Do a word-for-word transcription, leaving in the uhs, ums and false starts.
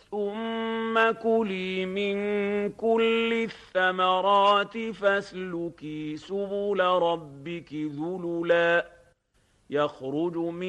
ثم كلي من كل الثمرات فاسلكي سبل ربك ذللا يخرج من